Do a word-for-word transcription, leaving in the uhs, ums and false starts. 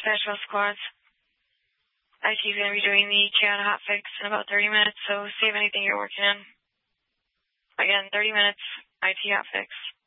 Nashville squads. I T is going to be doing the Chiata hotfix in about thirty minutes, so save anything you're working on. Again, thirty minutes, I T hotfix.